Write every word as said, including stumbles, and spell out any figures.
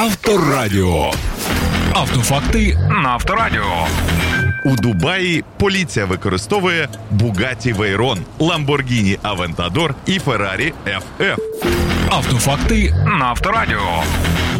Авторадіо. Автофакти на Авторадіо. У Дубаї поліція використовує Bugatti Veyron, Lamborghini Aventador і Ferrari еф еф. Автофакти на Авторадіо.